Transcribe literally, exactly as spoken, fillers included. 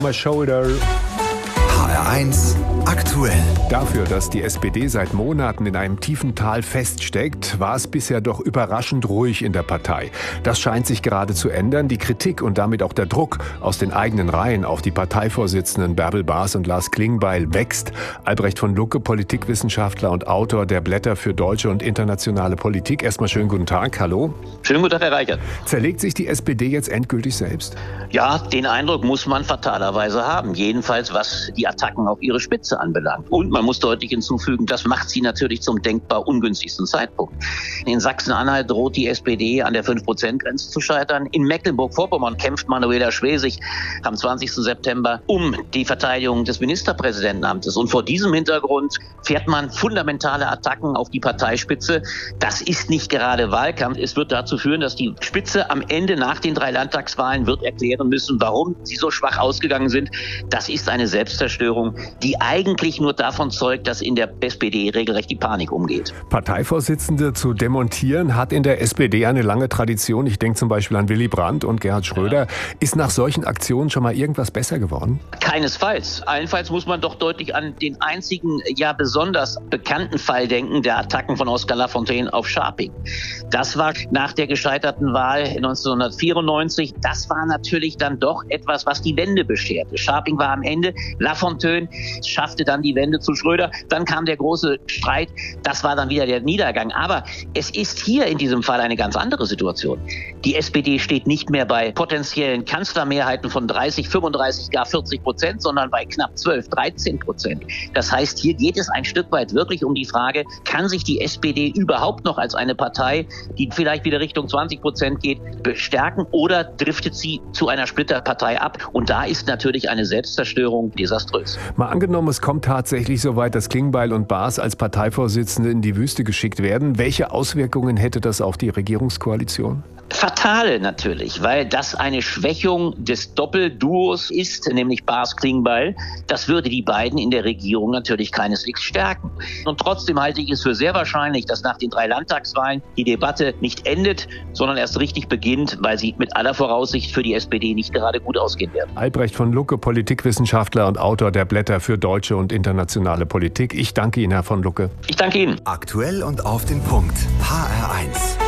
My shoulder. H R eins aktuell. Dafür, dass die S P D seit Monaten in einem tiefen Tal feststeckt, war es bisher doch überraschend ruhig in der Partei. Das scheint sich gerade zu ändern. Die Kritik und damit auch der Druck aus den eigenen Reihen auf die Parteivorsitzenden Bärbel Baas und Lars Klingbeil wächst. Albrecht von Lucke, Politikwissenschaftler und Autor der Blätter für deutsche und internationale Politik. Erstmal schönen guten Tag. Hallo. Schönen guten Tag, Herr Reichert. Zerlegt sich die S P D jetzt endgültig selbst? Ja, den Eindruck muss man fatalerweise haben. Jedenfalls, was die Attacken auf ihre Spitze anbelangt. Und man muss deutlich hinzufügen, das macht sie natürlich zum denkbar ungünstigsten Zeitpunkt. In Sachsen-Anhalt droht die S P D an der fünf Prozent Grenze zu scheitern. In Mecklenburg-Vorpommern kämpft Manuela Schwesig am zwanzigsten September um die Verteidigung des Ministerpräsidentenamtes. Und vor diesem Hintergrund fährt man fundamentale Attacken auf die Parteispitze. Das ist nicht gerade Wahlkampf. Es wird dazu führen, dass die Spitze am Ende nach den drei Landtagswahlen wird erklären müssen, warum sie so schwach ausgegangen sind. Das ist eine Selbstzerstörung, die eigentlich nur davon zeugt, dass in der S P D regelrecht die Panik umgeht. Parteivorsitzende zu demontieren hat in der S P D eine lange Tradition. Ich denke zum Beispiel an Willy Brandt und Gerhard Schröder. Ja. Ist nach solchen Aktionen schon mal irgendwas besser geworden? Keinesfalls. Allenfalls muss man doch deutlich an den einzigen, ja besonders bekannten Fall denken, der Attacken von Oskar Lafontaine auf Scharping. Das war nach der gescheiterten Wahl neunzehnhundertvierundneunzig. Das war natürlich dann doch etwas, was die Wende bescherte. Scharping war am Ende, Lafontaine schaffte dann die Wende zu Schröder. Dann kam der große Streit. Das war dann wieder der Niedergang. Aber es ist hier in diesem Fall eine ganz andere Situation. Die S P D steht nicht mehr bei potenziellen Kanzlermehrheiten von dreißig, fünfunddreißig, gar vierzig Prozent, sondern bei knapp zwölf, dreizehn Prozent. Das heißt, hier geht es ein Stück weit wirklich um die Frage, kann sich die S P D überhaupt noch als eine Partei, die vielleicht wieder Richtung zwanzig Prozent geht, bestärken oder driftet sie zu einer Splitterpartei ab? Und da ist natürlich eine Selbstzerstörung desaströs. Mal angenommen, es kommt tatsächlich so weit, dass Klingbeil und Baas als Parteivorsitzende in die Wüste geschickt werden. Welche Auswirkungen hätte das auf die Regierungskoalition? Fatale natürlich, weil das eine Schwächung des Doppelduos ist, nämlich Baas-Klingbeil. Das würde die beiden in der Regierung natürlich keineswegs stärken. Und trotzdem halte ich es für sehr wahrscheinlich, dass nach den drei Landtagswahlen die Debatte nicht endet, sondern erst richtig beginnt, weil sie mit aller Voraussicht für die S P D nicht gerade gut ausgehen wird. Albrecht von Lucke, Politikwissenschaftler und Autor der Blätter für deutsche und internationale Politik. Ich danke Ihnen, Herr von Lucke. Ich danke Ihnen. Aktuell und auf den Punkt. H R eins.